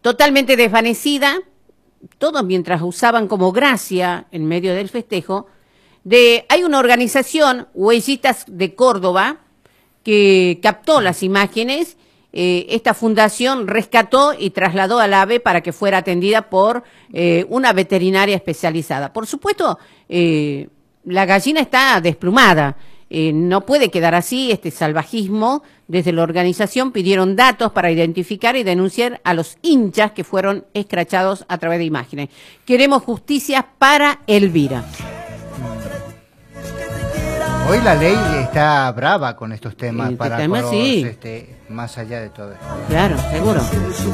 totalmente desvanecida, todo mientras usaban como gracia en medio del festejo. Hay una organización, Huellitas de Córdoba, que captó las imágenes. Esta fundación rescató y trasladó al ave para que fuera atendida por una veterinaria especializada. Por supuesto, la gallina está desplumada. No puede quedar así este salvajismo. Desde la organización pidieron datos para identificar y denunciar a los hinchas que fueron escrachados a través de imágenes. Queremos justicia para Elvira. Hoy la ley está brava con estos temas, Este tema, sí. más allá de todo esto. Claro, seguro.